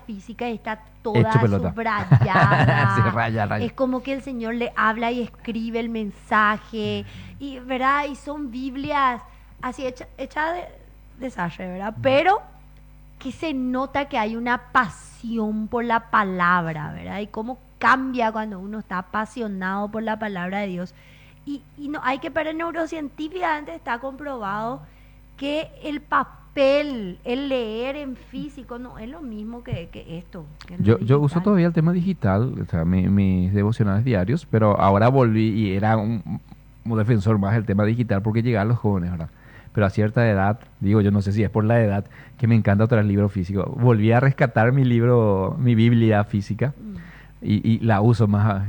física y está Hecho toda pelota. Sí, subrayada. raya, raya. Es como que el Señor le habla y escribe el mensaje, y, ¿verdad? Y son Biblias así hechas de desastre, ¿verdad? Pero que se nota que hay una pasión por la palabra, ¿verdad? Y cómo cambia cuando uno está apasionado por la palabra de Dios. Y no hay que perder neurocientíficamente, está comprobado que el papel, el leer en físico, no es lo mismo que esto, que lo Yo uso digital. todavía el tema digital, o sea, mis devocionales diarios, pero ahora volví y era un defensor más del tema digital porque llegaban los jóvenes, ¿verdad? Pero a cierta edad, digo, yo no sé si es por la edad, que me encanta otra vez el libro físico. Volví a rescatar mi libro, mi Biblia física Mm. y la uso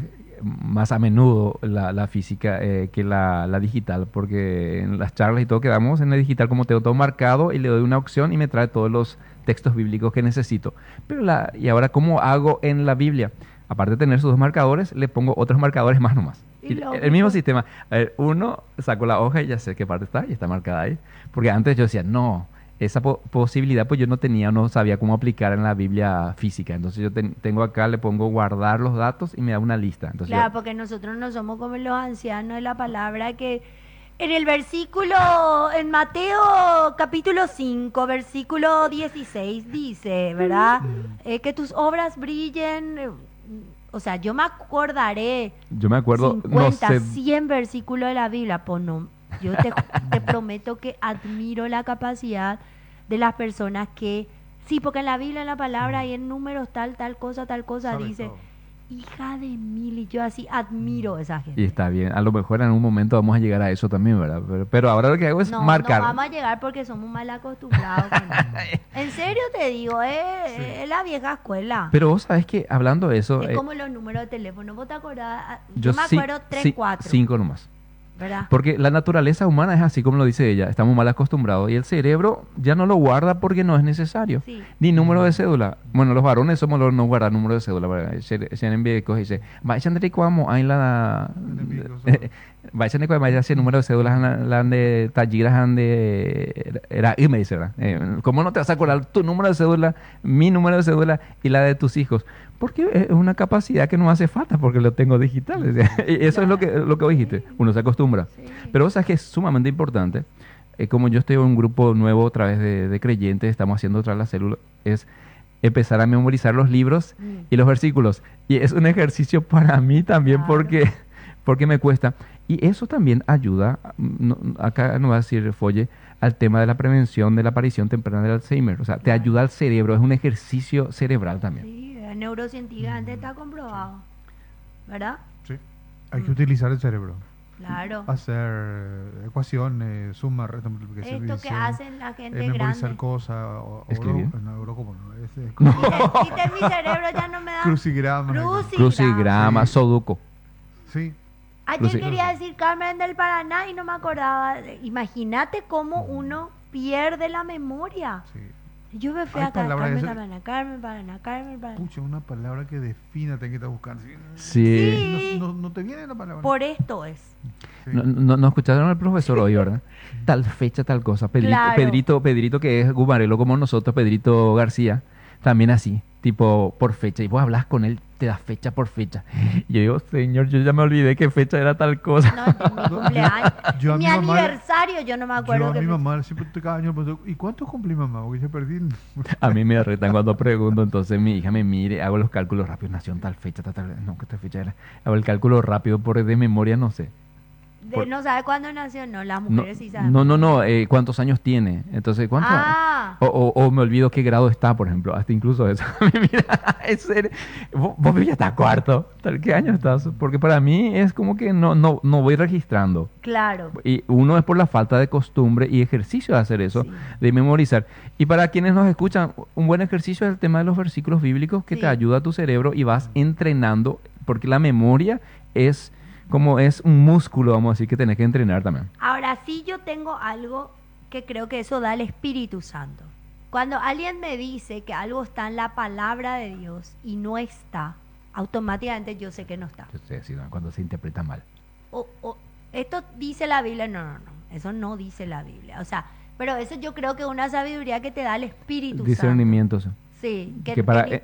más a menudo la física que la digital, porque en las charlas y todo que damos en la digital, como tengo todo marcado y le doy una opción y me trae todos los textos bíblicos que necesito. Pero y ahora, ¿cómo hago en la Biblia? Aparte de tener sus dos marcadores, le pongo otros marcadores más nomás. Y Y el mismo lógico. sistema. A ver, uno, saco la hoja y ya sé qué parte está y está marcada ahí. Porque antes yo decía, no, esa posibilidad pues yo no tenía, no sabía cómo aplicar en la Biblia física. Entonces yo tengo acá, le pongo guardar los datos y me da una lista. Entonces yo, Claro, porque nosotros no somos como los ancianos de la palabra que en el versículo, en Mateo capítulo 5 versículo 16 dice, ¿verdad? Que tus obras brillen. O sea, yo me acordaré yo me acuerdo, no 50 sé, 100 versículos de la Biblia, pues no, te prometo que admiro la capacidad de las personas que, sí, porque en la Biblia, en la palabra y en números tal cosa, Sabe dice, todo. hija de mil, y yo así admiro a esa y gente. está bien. A lo mejor en algún momento vamos a llegar a eso también, ¿verdad? Pero ahora lo que hago es No, no marcar. vamos a llegar porque somos mal acostumbrados con eso. En serio te digo, Sí. es la vieja escuela. Pero vos sabés que hablando de eso, Es como los números de teléfono. ¿Vos te acordás? yo Yo me sí, acuerdo 3 sí, 4 cinco nomás. ¿verdad? Porque la naturaleza humana es así como lo dice ella, estamos mal acostumbrados y el cerebro ya no lo guarda porque no es necesario. Sí. Ni número de cédula. Bueno, los varones somos los no guardar número de cédula, ¿verdad? Se envíe cosas y dice, vaya de cuamo, hay la vaya de cuamo, ese número de cédulas la de talliras era y me dice, ¿verdad? ¿Cómo no te vas a acordar tu número de cédula, mi número de cédula y la de tus hijos? Porque es una capacidad que no hace falta porque lo tengo digital. O sea, y eso es lo que vos dijiste. Sí, Uno se acostumbra. sí. Pero o sea que es sumamente importante. Como yo estoy en un grupo nuevo otra vez de creyentes, estamos haciendo otra vez la célula, es empezar a memorizar los libros Mm, y los versículos. Y es un ejercicio para mí también claro. porque me cuesta. Y eso también ayuda, acá no va a decir Folle, al tema de la prevención de la aparición temprana del Alzheimer. O sea, te Claro. ayuda al cerebro, es un ejercicio cerebral también. Sí, neurocientíficamente está comprobado, ¿verdad? Sí. Hay que Mm, utilizar el cerebro. claro. Hacer ecuaciones, suma, resta, multiplicación, Esto que división, hacen la gente memorizar grande. cosas, Escribir. no, Horóscopo no, No. Quiten mi cerebro, ya no me da. crucigrama. Crucigrama, Sí. Sudoku. Sí. Ayer Cruci- quería decir Carmen del Paraná y no me acordaba. Imagínate cómo uno pierde la memoria. Sí. Yo me fui Hay acá, palabras Carmen que Paraná, Carmen Paraná, Carmen Paraná. Pucha, una palabra que defina, tengo que estar buscando. Sí. Sí. Sí, No te viene la palabra. por esto es. Sí. No escucharon al profesor hoy, ¿verdad? Tal fecha, tal cosa. Claro. Pedrito que es gumarelo como nosotros, Pedrito García, también así, tipo por fecha. Y vos hablas con él, te das fecha por fecha. Y yo digo, señor, yo ya me olvidé qué fecha era tal cosa. No, mi cumpleaños. yo a Mi mi mamá- aniversario, yo no me acuerdo Yo a qué mi fecha. mamá siempre cada año le pregunto, ¿y cuánto cumplí mamá? Porque yo perdí. A mí me retan cuando pregunto, entonces mi hija me mire, hago los cálculos rápidos, nació en tal fecha, no, que tal fecha era. Hago el cálculo rápido por de memoria, no sé. Por- No sabe cuándo nació, no, las No, mujeres sí saben. no, ¿cuántos años tiene? Entonces, ¿cuántos años? Ah, O me olvido qué grado está, por ejemplo. Hasta incluso eso. Mira, en serio, vos ya estás cuarto. ¿Qué año estás? Porque para mí es como que no voy registrando. claro. Y uno es por la falta de costumbre y ejercicio de hacer eso, Sí. de memorizar. Y para quienes nos escuchan, un buen ejercicio es el tema de los versículos bíblicos que Sí. te ayuda a tu cerebro y vas entrenando, porque la memoria es como es un músculo, vamos a decir, que tenés que entrenar también. Ahora sí yo tengo algo que creo que eso da el Espíritu Santo. Cuando alguien me dice que algo está en la palabra de Dios y no está, automáticamente yo sé que no está. Yo sé, sí, cuando se interpreta mal. O esto dice la Biblia, no, eso no dice la Biblia. O sea, pero eso yo creo que es una sabiduría que te da el Espíritu Santo. Discernimiento. Sí. Sí, Que para